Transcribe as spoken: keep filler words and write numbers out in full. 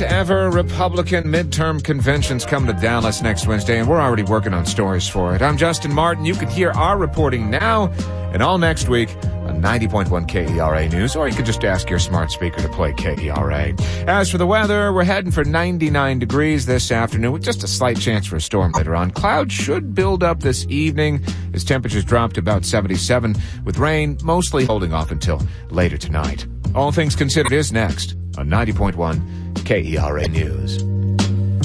first ever Republican midterm convention's coming to Dallas next Wednesday, and we're already working on stories for it. I'm Justin Martin. You can hear our reporting now and all next week on ninety point one K E R A News, or you could just ask your smart speaker to play K E R A. As for the weather, we're heading for ninety-nine degrees this afternoon with just a slight chance for a storm later on. Clouds should build up this evening as temperatures drop to about seventy-seven, with rain mostly holding off until later tonight. All Things Considered is next on ninety point one K E R A News.